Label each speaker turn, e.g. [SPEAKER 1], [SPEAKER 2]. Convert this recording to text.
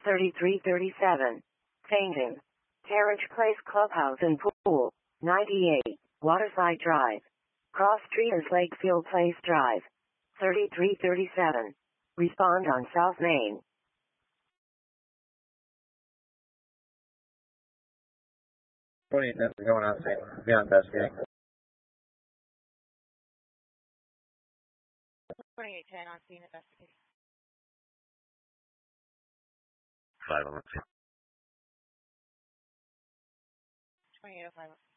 [SPEAKER 1] 3337. Fainting. Carriage Place Clubhouse and Pool. 98. Waterside Drive. Cross Street and Lakefield Place Drive. 3337. Respond on South Main.
[SPEAKER 2] That's going on. Be on investigating.
[SPEAKER 3] 2810 on scene investigating.
[SPEAKER 4] 5 on
[SPEAKER 3] 2805.